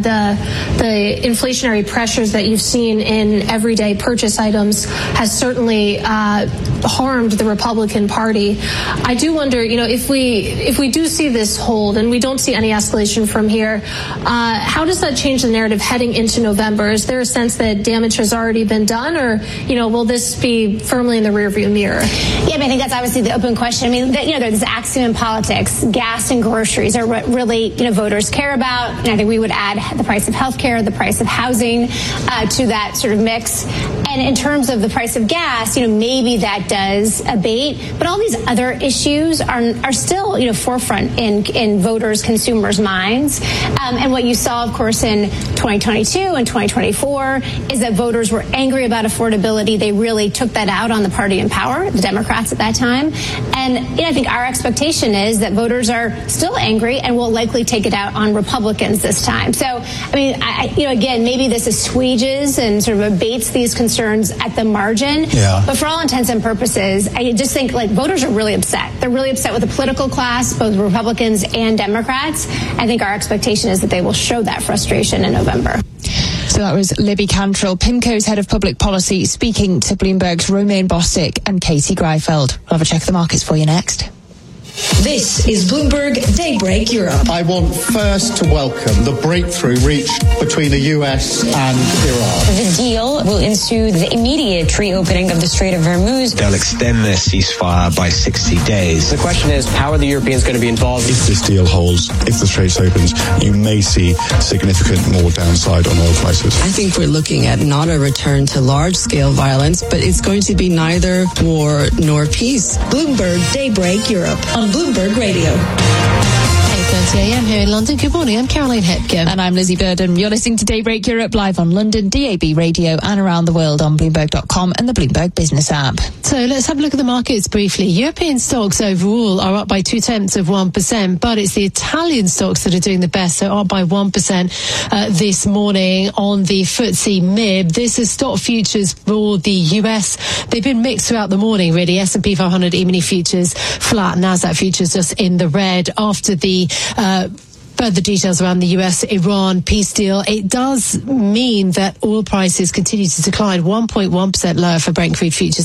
the inflationary pressures that you've seen in everyday purchase items has certainly harmed the Republican Party. I do wonder, if we do see this hold and we don't see any escalation from here, how does that change the narrative heading into November? Is there a sense that damage has already been done, or will this be firmly in the rearview mirror? Yeah, I think that's obviously the open question. I mean, there's this axiom in politics: gas and groceries are what really voters care about. And I think we would add the price of healthcare, the price of housing to that sort of mix. And in terms of the price of gas, maybe that does abate, but all these other issues are still, forefront in voters, consumers' minds. And what you saw, of course, in 2022 and 2024 is that voters were angry about affordability. They really took that out on the party in power, the Democrats at that time. And I think our expectation is that voters are still angry and will likely take it out on Republicans this time. So, I mean, again, maybe this assuages and sort of abates these concerns at the margin. Yeah. But for all intents and purposes, I just think voters are really upset. They're really upset with the political class, both Republicans and Democrats. I think our expectation is that they will show that frustration in November. So that was Libby Cantrell, PIMCO's head of public policy, speaking to Bloomberg's Romain Bosick and Katie Greifeld. We'll have a check of the markets for you next. This is Bloomberg Daybreak Europe. I want first to welcome the breakthrough reached between the US and Iran. The deal will ensue the immediate reopening of the Strait of Hormuz. They'll extend their ceasefire by 60 days. The question is, how are the Europeans going to be involved? If this deal holds, if the Strait opens, you may see significant more downside on oil prices. I think we're looking at not a return to large-scale violence, but it's going to be neither war nor peace. Bloomberg Daybreak Europe on Bloomberg Radio. 8:30 a.m. here in London. Good morning, I'm Caroline Hepkin. And I'm Lizzie Burden. You're listening to Daybreak Europe live on London, DAB Radio and around the world on Bloomberg.com and the Bloomberg Business app. So let's have a look at the markets briefly. European stocks overall are up by 0.2%, but it's the Italian stocks that are doing the best, so up by 1% this morning on the FTSE MIB. This is stock futures for the US. They've been mixed throughout the morning, really. S&P 500 E-mini futures flat, NASDAQ futures just in the red after the further details around the US-Iran peace deal. It does mean that oil prices continue to decline, 1.1% lower for Brent crude futures,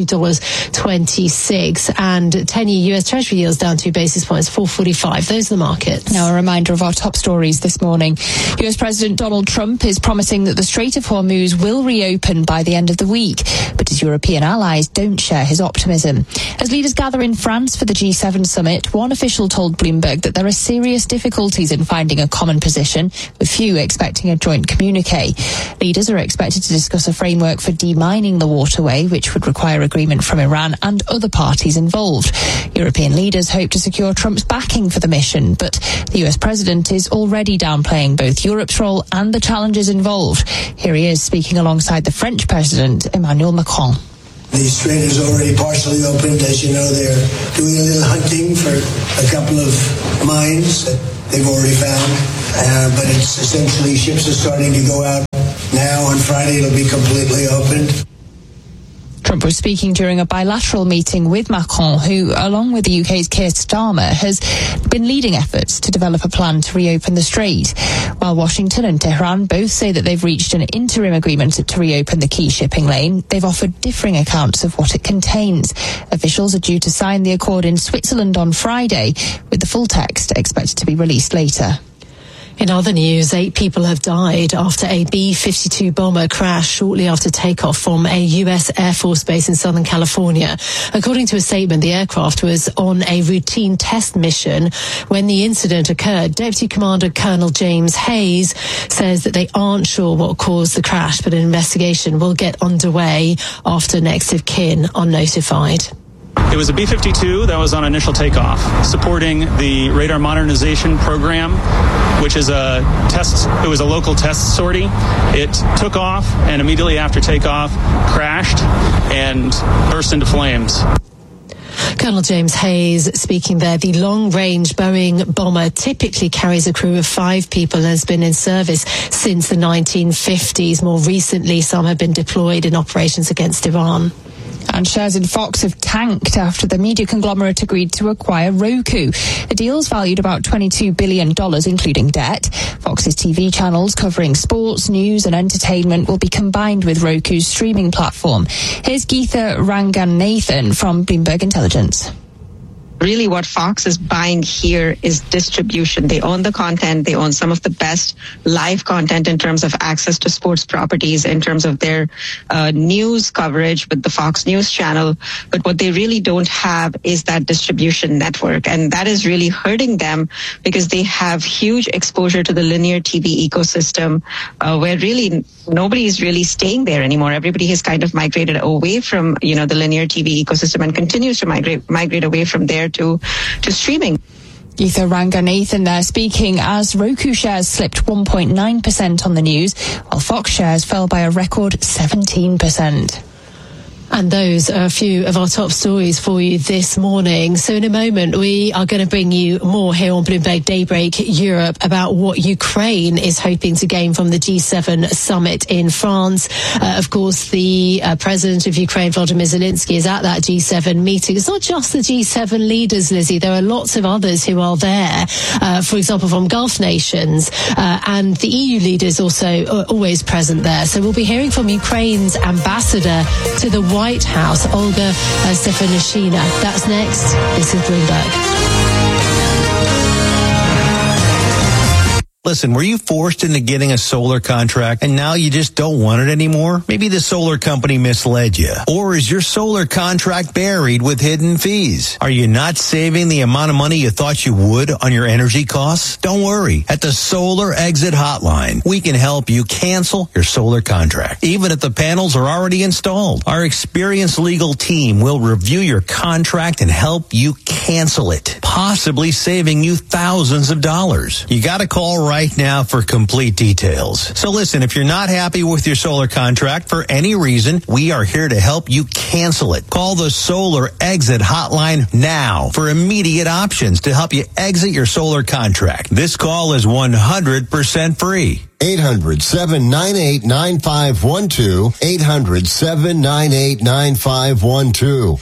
$82.26, and 10-year US Treasury yields down 2 basis points, 4.45. Those are the markets. Now, a reminder of our top stories this morning. US President Donald Trump is promising that the Strait of Hormuz will reopen by the end of the week, but his European allies don't share his optimism. As leaders gather in France for the G7 summit, one official told Bloomberg that there are serious difficulties in finding a common position, with few expecting a joint communique. Leaders are expected to discuss a framework for demining the waterway, which would require agreement from Iran and other parties involved. European leaders hope to secure Trump's backing for the mission, but the US president is already downplaying both Europe's role and the challenges involved. Here he is speaking alongside the French president, Emmanuel Macron. The strait is already partially opened. As you know, they're doing a little hunting for a couple of mines that they've already found. But it's essentially ships are starting to go out now. On Friday, it'll be completely opened. Trump was speaking during a bilateral meeting with Macron, who, along with the UK's Keir Starmer, has been leading efforts to develop a plan to reopen the strait. While Washington and Tehran both say that they've reached an interim agreement to reopen the key shipping lane, they've offered differing accounts of what it contains. Officials are due to sign the accord in Switzerland on Friday, with the full text expected to be released later. In other news, 8 people have died after a B-52 bomber crashed shortly after takeoff from a U.S. Air Force base in Southern California. According to a statement, the aircraft was on a routine test mission when the incident occurred. Deputy Commander Colonel James Hayes says that they aren't sure what caused the crash, but an investigation will get underway after next of kin are notified. It was a B-52 that was on initial takeoff, supporting the radar modernization program, which is it was a local test sortie. It took off and immediately after takeoff crashed and burst into flames. Colonel James Hayes speaking there. The long-range Boeing bomber typically carries a crew of 5 people and has been in service since the 1950s. More recently, some have been deployed in operations against Iran. And shares in Fox have tanked after the media conglomerate agreed to acquire Roku. The deal's valued about $22 billion, including debt. Fox's TV channels covering sports, news and entertainment will be combined with Roku's streaming platform. Here's Geetha Ranganathan from Bloomberg Intelligence. Really what Fox is buying here is distribution. They own the content. They own some of the best live content in terms of access to sports properties, in terms of their news coverage with the Fox News channel. But what they really don't have is that distribution network. And that is really hurting them because they have huge exposure to the linear TV ecosystem, where really nobody is really staying there anymore. Everybody has kind of migrated away from, the linear TV ecosystem and continues to migrate away from there to streaming. Geetha Ranganathan there speaking as Roku shares slipped 1.9% on the news, while Fox shares fell by a record 17%. And those are a few of our top stories for you this morning. So in a moment, we are going to bring you more here on Bloomberg Daybreak Europe about what Ukraine is hoping to gain from the G7 summit in France. Of course, the president of Ukraine, Volodymyr Zelensky, is at that G7 meeting. It's not just the G7 leaders, Lizzie. There are lots of others who are there, for example, from Gulf nations. And the EU leaders also are always present there. So we'll be hearing from Ukraine's ambassador to the White House, Olga Stefanushina. That's next. This is Bloomberg. Listen, were you forced into getting a solar contract and now you just don't want it anymore? Maybe the solar company misled you. Or is your solar contract buried with hidden fees? Are you not saving the amount of money you thought you would on your energy costs? Don't worry. At the Solar Exit Hotline, we can help you cancel your solar contract, even if the panels are already installed. Our experienced legal team will review your contract and help you cancel it, possibly saving you thousands of dollars. You got to call right now for complete details. So listen, if you're not happy with your solar contract for any reason, we are here to help you cancel it. Call the Solar Exit Hotline now for immediate options to help you exit your solar contract. This call is 100% free. 800-798-9512. 800-798-9512.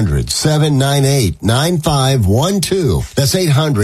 800-798-9512. That's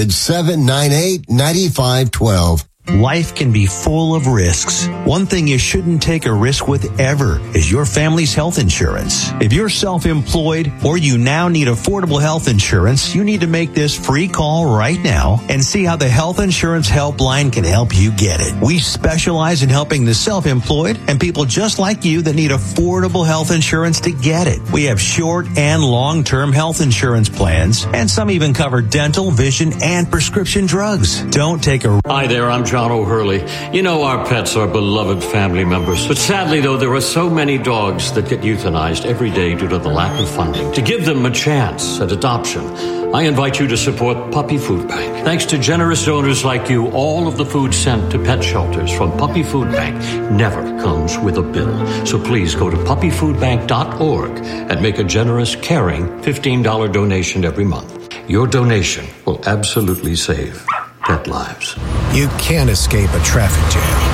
800-798-9512. Life can be full of risks. One thing you shouldn't take a risk with ever is your family's health insurance. If you're self-employed or you now need affordable health insurance, you need to make this free call right now and see how the Health Insurance Helpline can help you get it. We specialize in helping the self-employed and people just like you that need affordable health insurance to get it. We have short and long-term health insurance plans, and some even cover dental, vision, and prescription drugs. Don't take a... Hi there, I'm John O'Hurley. You know our pets are beloved family members. But sadly, though, there are so many dogs that get euthanized every day due to the lack of funding. To give them a chance at adoption, I invite you to support Puppy Food Bank. Thanks to generous donors like you, all of the food sent to pet shelters from Puppy Food Bank never comes with a bill. So please go to puppyfoodbank.org and make a generous, caring $15 donation every month. Your donation will absolutely save pet lives. You can't escape a traffic jam.